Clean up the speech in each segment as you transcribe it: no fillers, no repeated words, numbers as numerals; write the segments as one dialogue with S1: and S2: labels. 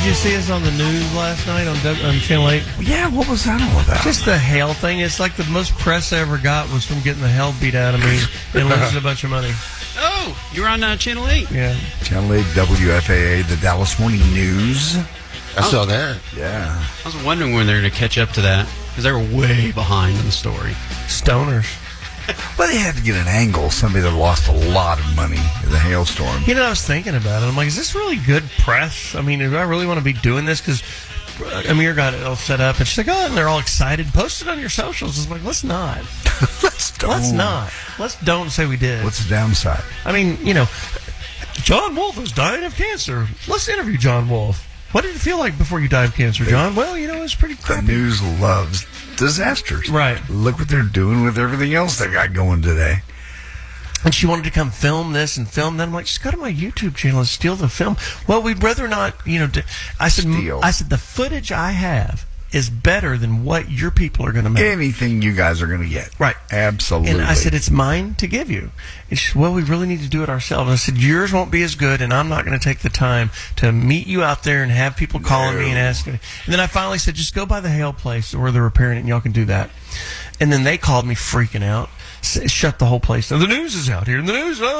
S1: you see us on the news last night on Channel 8?
S2: Yeah, what was that all about?
S1: Just the hail thing. It's like the most press I ever got was from getting the hell beat out of me and losing a bunch of money.
S3: Oh, you're on Channel 8.
S1: Yeah.
S2: Channel 8 WFAA, the Dallas Morning News.
S4: I saw that.
S2: Yeah.
S3: I was wondering when they're going to catch up to that, because they were way behind in the story.
S1: Stoners.
S2: Well, they had to get an angle. Somebody that lost a lot of money in the hailstorm.
S1: You know, I was thinking about it. I'm like, is this really good press? I mean, do I really want to be doing this? Because Amir got it all set up, and she's like, oh, and they're all excited. Post it on your socials. It's like, let's not. Let's not. Let's don't say we did.
S2: What's the downside?
S1: I mean, you know, John Wolfe is dying of cancer. Let's interview John Wolfe. What did it feel like before you died of cancer, John? Well, you know, it's pretty crappy.
S2: The news loves disasters.
S1: Right.
S2: Look what they're doing with everything else they got going today.
S1: And she wanted to come film this and film that. I'm like, just go to my YouTube channel and steal the film. Well, we'd rather not, you know. I said, the footage I have is better than what your people are going to make.
S2: Anything you guys are going to get.
S1: Right.
S2: Absolutely.
S1: And I said, it's mine to give you. And she said, well, we really need to do it ourselves. And I said, yours won't be as good, and I'm not going to take the time to meet you out there and have people calling me and asking me. And then I finally said, just go by the hail place where they're repairing it, and y'all can do that. And then they called me freaking out. Shut the whole place down. The news is out here. The news.
S2: You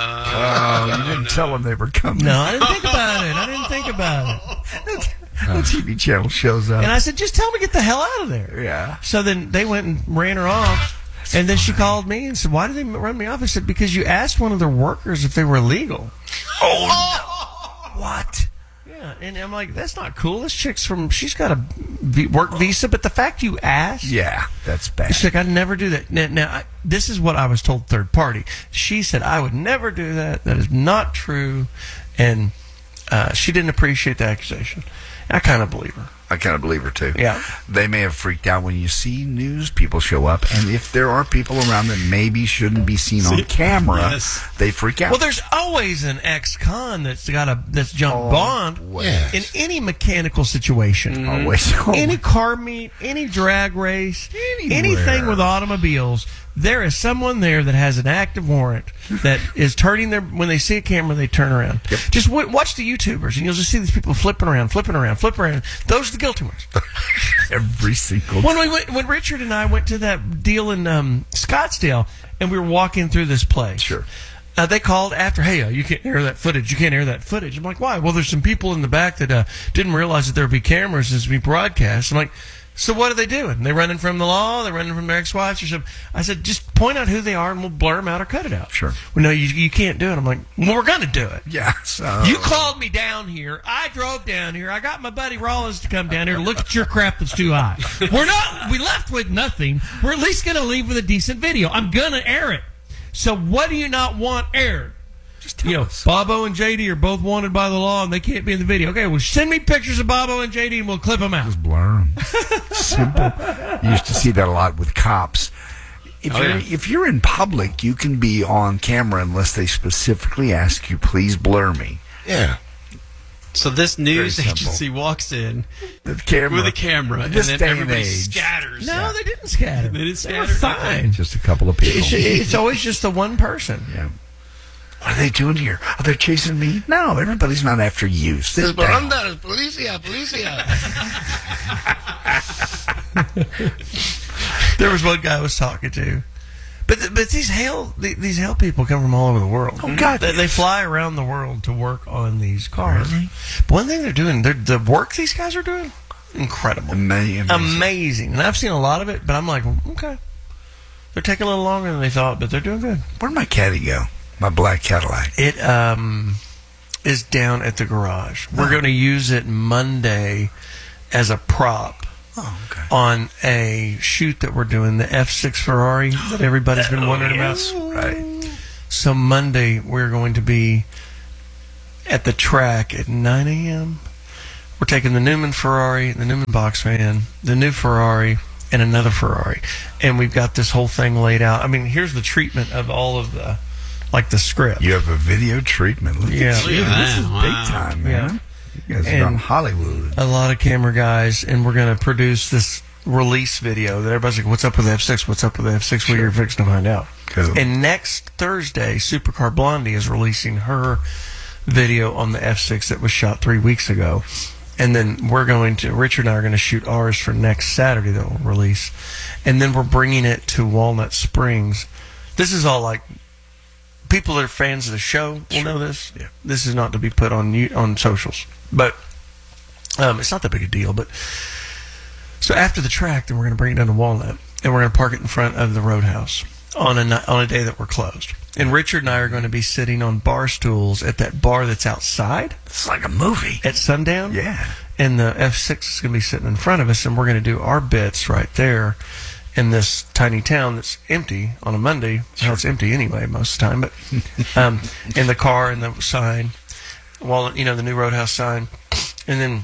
S2: didn't tell them they were coming.
S1: No, I didn't think about it.
S2: The TV channel shows up.
S1: And I said, just tell me to get the hell out of there.
S2: Yeah.
S1: So then they went and ran her off. And then she called me and said, why did they run me off? I said, because you asked one of their workers if they were illegal.
S2: Oh, no. What?
S1: Yeah. And I'm like, that's not cool. This chick's she's got a work visa. But the fact you asked.
S2: Yeah, that's bad.
S1: She's like, I'd never do that. Now, this is what I was told third party. She said, I would never do that. That is not true. And she didn't appreciate the accusation. I kind of believe her.
S2: I kind of believe her, too.
S1: Yeah.
S2: They may have freaked out when you see news people show up, and if there are people around that maybe shouldn't be seen on camera, they freak out.
S1: Well, there's always an ex-con that's jumped bond in any mechanical situation.
S2: Always.
S1: Any car meet, any drag race, anything with automobiles. There is someone there that has an active warrant that is turning when they see a camera, they turn around.
S2: Yep.
S1: Just watch the YouTubers, and you'll just see these people flipping around. Those are the guilty ones.
S2: Every single
S1: time. When Richard and I went to that deal in Scottsdale, and we were walking through this place.
S2: Sure.
S1: They called after, hey, you can't air that footage. You can't air that footage. I'm like, why? Well, there's some people in the back that didn't realize that there would be cameras as we broadcast. I'm like, so what are they doing? They running from the law? They're running from their ex-wives or something? I said, just point out who they are and we'll blur them out or cut it out.
S2: Sure.
S1: Well, no, you can't do it. I'm like, well, we're going to do it.
S2: Yeah. So.
S1: You called me down here. I drove down here. I got my buddy Rollins to come down here to look at your crap that's too high. We left with nothing. We're at least going to leave with a decent video. I'm going to air it. So what do you not want aired? Bobo and JD are both wanted by the law, and they can't be in the video. Okay, well, send me pictures of Bobo and JD, and we'll clip them out.
S2: Just blur them. Simple. You used to see that a lot with cops. If you're in public, you can be on camera unless they specifically ask you, please blur me.
S4: Yeah.
S3: So this news agency walks in with a camera, and then everybody scatters.
S1: No, they didn't scatter.
S3: They didn't scatter.
S1: They were fine.
S2: Just a couple of people.
S1: It's always just the one person.
S2: Yeah. What are they doing here? Are they chasing me? No, everybody's not after you. Sit down.
S4: Policia.
S1: There was one guy I was talking to. But these hail people come from all over the world.
S2: Oh, God.
S1: They fly around the world to work on these cars.
S2: Really?
S1: But one thing they're doing, the work these guys are doing, incredible. Amazing. And I've seen a lot of it, but I'm like, okay. They're taking a little longer than they thought, but they're doing good.
S2: Where'd my caddy go? My black Cadillac.
S1: It is down at the garage. We're going to use it Monday as a prop on a shoot that we're doing, the F6 Ferrari that everybody's been wondering about.
S2: Right.
S1: So Monday we're going to be at the track at 9 a.m. We're taking the Newman Ferrari, the Newman box van, the new Ferrari, and another Ferrari. And we've got this whole thing laid out. I mean, here's the treatment of all of the script.
S2: You have a video treatment. Look at you. This is big time, man.
S1: Yeah.
S2: You guys are on Hollywood.
S1: A lot of camera guys, and we're going to produce this release video that everybody's like, what's up with the F6? What's up with the F6? Sure. Well, you're fixing to find out.
S2: Cool.
S1: And next Thursday, Supercar Blondie is releasing her video on the F6 that was shot 3 weeks ago. And then Richard and I are going to shoot ours for next Saturday that we'll release. And then we're bringing it to Walnut Springs. This is all like, people that are fans of the show will know this.
S2: Yeah.
S1: This is not to be put on socials. But it's not that big a deal. But so after the track, then we're going to bring it down to Walnut. And we're going to park it in front of the Roadhouse on a day that we're closed. And Richard and I are going to be sitting on bar stools at that bar that's outside.
S2: It's like a movie.
S1: At sundown.
S2: Yeah.
S1: And the F6 is going to be sitting in front of us, and we're going to do our bits right there in this tiny town that's empty on a Monday. Well, it's empty anyway most of the time, but in the car and the sign, the new Roadhouse sign. And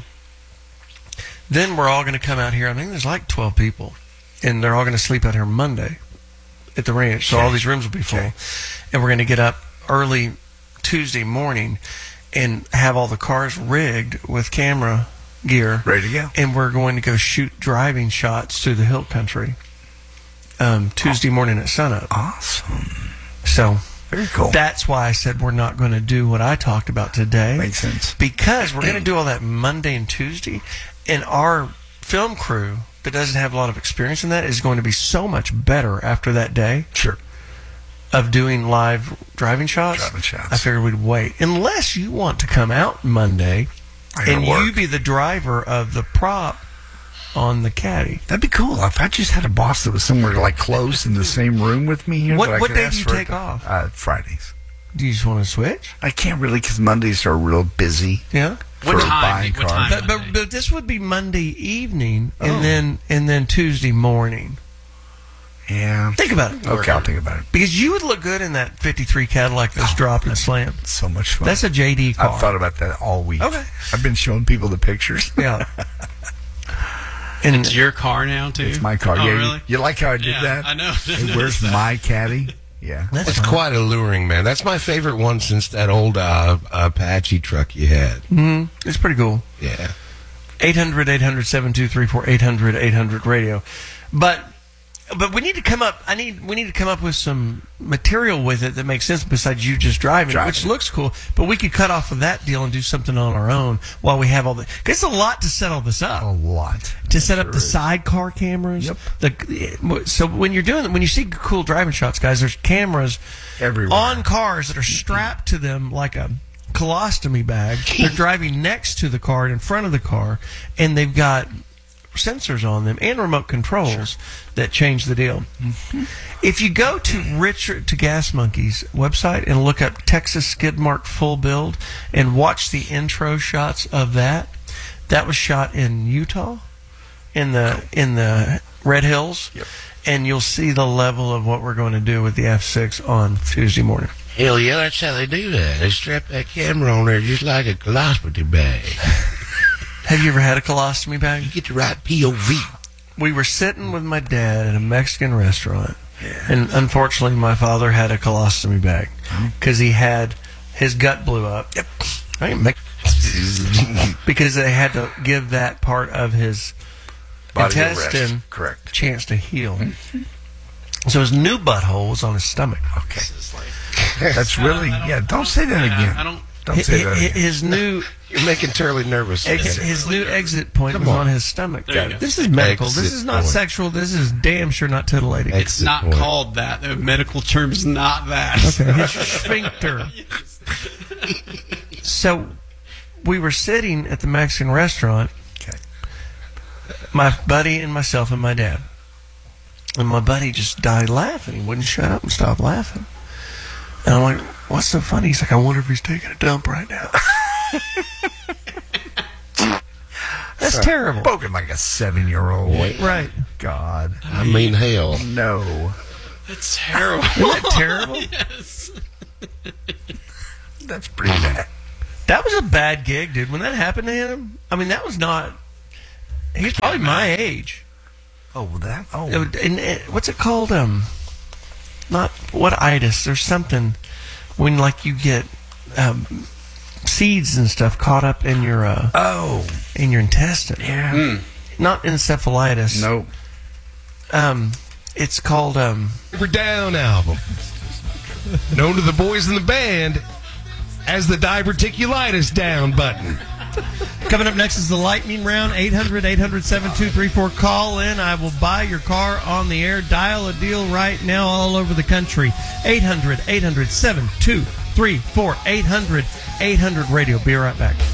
S1: then we're all going to come out here. I think there's like 12 people, and they're all going to sleep out here Monday at the ranch, so all these rooms will be full. And we're going to get up early Tuesday morning and have all the cars rigged with camera gear.
S2: Ready to go.
S1: And we're going to go shoot driving shots through the hill country Tuesday morning at sunup.
S2: Awesome.
S1: So
S2: very cool.
S1: That's why I said we're not going to do what I talked about today.
S2: Makes sense.
S1: Because we're going to do all that Monday and Tuesday, and our film crew that doesn't have a lot of experience in that is going to be so much better after that day.
S2: Sure.
S1: Of doing live driving shots. I figured we'd wait. Unless you want to come out Monday and you be the driver of the prop on the caddy.
S2: That'd be cool. If I just had a boss that was somewhere like close in the same room with me here.
S1: What day do you take off?
S2: Fridays.
S1: Do you just want to switch?
S2: I can't really because Mondays are real busy.
S1: Yeah.
S3: What time?
S1: But this would be Monday evening and then Tuesday morning.
S2: Yeah.
S1: Think about it.
S2: Okay, I'll think about it.
S1: Because you would look good in that 53 Cadillac that's dropped and slammed.
S2: So much fun.
S1: That's a JD car.
S2: I've thought about that all week.
S1: Okay.
S2: I've been showing people the pictures.
S1: Yeah.
S3: And it's your car now, too?
S2: It's my car.
S3: Oh,
S2: yeah,
S3: really?
S2: You like how I did that?
S3: I know.
S2: Where's my caddy? Yeah.
S4: It's quite alluring, man. That's my favorite one since that old Apache truck you had.
S1: Mm-hmm. It's pretty cool.
S4: Yeah.
S1: 800-800-7234, 800-800-radio. But we need to come up. We need to come up with some material with it that makes sense besides you just driving, which looks cool. But we could cut off of that deal and do something on our own while we have all the. Because it's a lot to set all this up.
S2: A lot
S1: to set up the sidecar cameras.
S2: Yep.
S1: So when you see cool driving shots, guys, there's cameras
S2: everywhere
S1: on cars that are strapped to them like a colostomy bag. They're driving next to the car and in front of the car, and they've got sensors on them and remote controls that change the deal. Mm-hmm. If you go to Gas Monkey's website and look up Texas Skid Mark full build and watch the intro shots of that was shot in Utah in the Red Hills.
S2: Yep.
S1: And you'll see the level of what we're going to do with the F6 on Tuesday morning.
S4: Hell yeah, that's how they do that. They strap that camera on there just like a colostomy bag.
S1: Have you ever had a colostomy bag?
S4: You get the right POV.
S1: We were sitting with my dad at a Mexican restaurant, and unfortunately my father had a colostomy bag because his gut blew up.
S2: Yep.
S1: Because they had to give that part of his
S2: body
S1: intestine
S2: a
S1: chance to heal. So his new butthole was on his stomach.
S2: Okay. That's really, don't say that again. Don't say that again.
S1: His new...
S4: You're making Turley nervous.
S1: His new exit point was on his stomach. This is medical. This is not sexual. This is damn sure not titillating.
S3: It's not called that. The medical term is not that.
S1: Okay. His sphincter. So we were sitting at the Mexican restaurant, my buddy and myself and my dad. And my buddy just died laughing. He wouldn't shut up and stop laughing. And I'm like, what's so funny? He's like, I wonder if he's taking a dump right now. That's terrible.
S2: Spoken like a 7-year-old.
S1: Right.
S2: God.
S4: I mean, hell.
S2: No.
S3: That's terrible.
S1: Isn't that terrible?
S3: Yes.
S2: That's pretty bad.
S1: That was a bad gig, dude. When that happened to him, I mean, that was not... He's probably my age.
S2: Oh, that? Oh.
S1: And what's it called? Not what itis. There's something when, like, you get... seeds and stuff caught up in your in your intestine.
S2: Yeah.
S1: Not encephalitis.
S2: Nope.
S1: It's called
S5: We're Down album. Known to the boys in the band as the diverticulitis down button.
S1: Coming up next is the lightning round. 800-800-7234. Call in. I will buy your car on the air. Dial a deal right now all over the country. 800-800-7234. 800-800-radio. Be right back.